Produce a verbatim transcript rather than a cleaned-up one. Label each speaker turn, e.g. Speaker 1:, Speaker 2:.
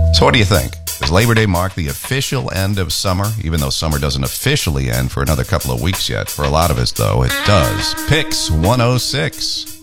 Speaker 1: So what do you think? Does Labor Day mark the official end of summer? Even though summer doesn't officially end for another couple of weeks yet. For a lot of us, though, it does. Pix one oh six.